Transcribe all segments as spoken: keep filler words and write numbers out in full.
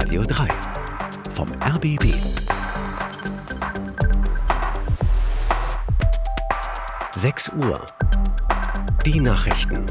Radio drei vom R B B. sechs Uhr. Die Nachrichten.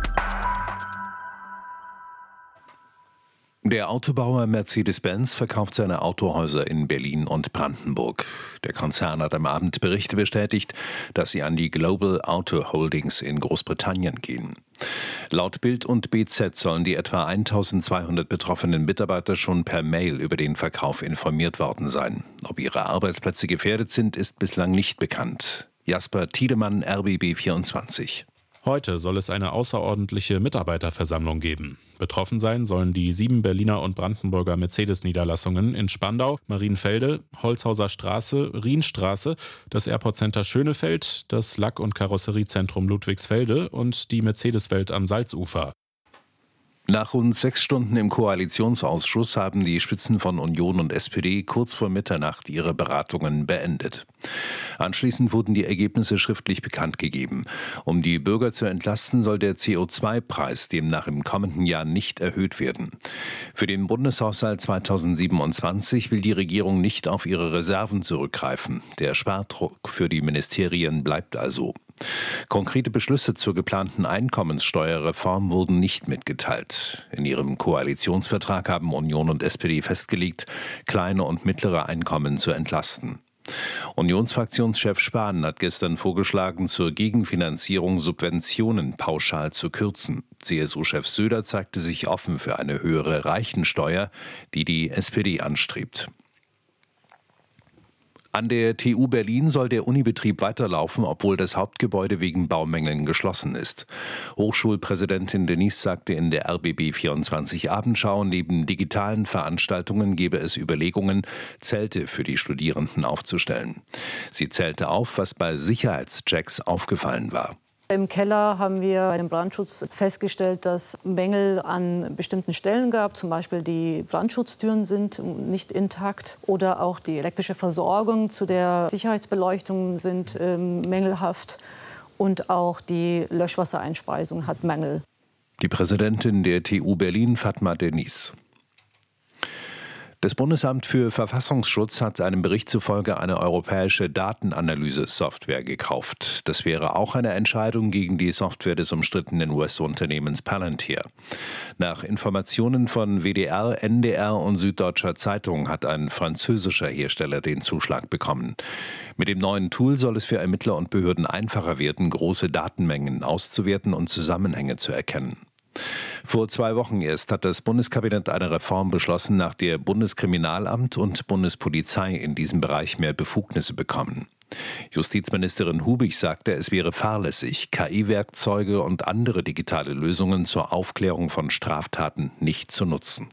Der Autobauer Mercedes-Benz verkauft seine Autohäuser in Berlin und Brandenburg. Der Konzern hat am Abend Berichte bestätigt, dass sie an die Global Auto Holdings in Großbritannien gehen. Laut Bild und B Z sollen die etwa eintausendzweihundert betroffenen Mitarbeiter schon per Mail über den Verkauf informiert worden sein. Ob ihre Arbeitsplätze gefährdet sind, ist bislang nicht bekannt. Jasper Tiedemann, R B B vierundzwanzig. Heute soll es eine außerordentliche Mitarbeiterversammlung geben. Betroffen sein sollen die sieben Berliner und Brandenburger Mercedes-Niederlassungen in Spandau, Marienfelde, Holzhauser Straße, Rienstraße, das Airport Center Schönefeld, das Lack- und Karosseriezentrum Ludwigsfelde und die Mercedes-Welt am Salzufer. Nach rund sechs Stunden im Koalitionsausschuss haben die Spitzen von Union und S P D kurz vor Mitternacht ihre Beratungen beendet. Anschließend wurden die Ergebnisse schriftlich bekannt gegeben. Um die Bürger zu entlasten, soll der C O zwei Preis demnach im kommenden Jahr nicht erhöht werden. Für den Bundeshaushalt zweitausendsiebenundzwanzig will die Regierung nicht auf ihre Reserven zurückgreifen. Der Spardruck für die Ministerien bleibt also. Konkrete Beschlüsse zur geplanten Einkommenssteuerreform wurden nicht mitgeteilt. In ihrem Koalitionsvertrag haben Union und S P D festgelegt, kleine und mittlere Einkommen zu entlasten. Unionsfraktionschef Spahn hat gestern vorgeschlagen, zur Gegenfinanzierung Subventionen pauschal zu kürzen. C S U-Chef Söder zeigte sich offen für eine höhere Reichensteuer, die die S P D anstrebt. An der T U Berlin soll der Unibetrieb weiterlaufen, obwohl das Hauptgebäude wegen Baumängeln geschlossen ist. Hochschulpräsidentin Denise sagte in der R B B vierundzwanzig Abendschau, neben digitalen Veranstaltungen gebe es Überlegungen, Zelte für die Studierenden aufzustellen. Sie zählte auf, was bei Sicherheitschecks aufgefallen war. Im Keller haben wir bei dem Brandschutz festgestellt, dass Mängel an bestimmten Stellen gab. Zum Beispiel die Brandschutztüren sind nicht intakt oder auch die elektrische Versorgung zu der Sicherheitsbeleuchtung sind ähm, mängelhaft und auch die Löschwassereinspeisung hat Mängel. Die Präsidentin der T U Berlin, Fatma Denise. Das Bundesamt für Verfassungsschutz hat einem Bericht zufolge eine europäische Datenanalyse-Software gekauft. Das wäre auch eine Entscheidung gegen die Software des umstrittenen U S-Unternehmens Palantir. Nach Informationen von W D R, N D R und Süddeutscher Zeitung hat ein französischer Hersteller den Zuschlag bekommen. Mit dem neuen Tool soll es für Ermittler und Behörden einfacher werden, große Datenmengen auszuwerten und Zusammenhänge zu erkennen. Vor zwei Wochen erst hat das Bundeskabinett eine Reform beschlossen, nach der Bundeskriminalamt und Bundespolizei in diesem Bereich mehr Befugnisse bekommen. Justizministerin Hubig sagte, es wäre fahrlässig, K I-Werkzeuge und andere digitale Lösungen zur Aufklärung von Straftaten nicht zu nutzen.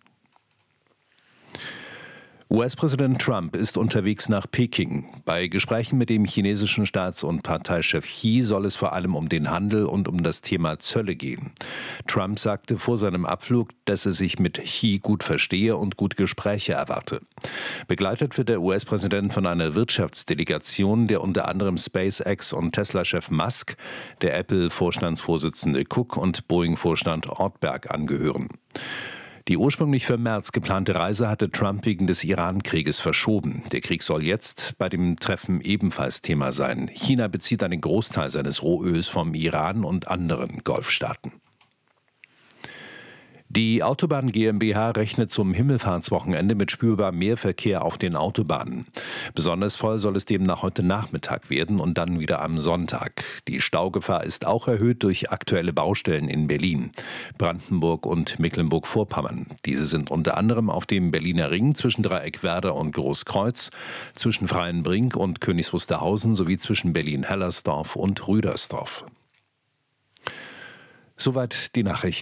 U S-Präsident Trump ist unterwegs nach Peking. Bei Gesprächen mit dem chinesischen Staats- und Parteichef Xi soll es vor allem um den Handel und um das Thema Zölle gehen. Trump sagte vor seinem Abflug, dass er sich mit Xi gut verstehe und gute Gespräche erwarte. Begleitet wird der U S-Präsident von einer Wirtschaftsdelegation, der unter anderem SpaceX und Tesla-Chef Musk, der Apple-Vorstandsvorsitzende Cook und Boeing-Vorstand Ortberg angehören. Die ursprünglich für März geplante Reise hatte Trump wegen des Iran-Krieges verschoben. Der Krieg soll jetzt bei dem Treffen ebenfalls Thema sein. China bezieht einen Großteil seines Rohöls vom Iran und anderen Golfstaaten. Die Autobahn GmbH rechnet zum Himmelfahrtswochenende mit spürbar mehr Verkehr auf den Autobahnen. Besonders voll soll es demnach heute Nachmittag werden und dann wieder am Sonntag. Die Staugefahr ist auch erhöht durch aktuelle Baustellen in Berlin, Brandenburg und Mecklenburg-Vorpommern. Diese sind unter anderem auf dem Berliner Ring zwischen Dreieckwerder und Großkreuz, zwischen Freienbrink und Königs Wusterhausen sowie zwischen Berlin-Hellersdorf und Rüdersdorf. Soweit die Nachrichten.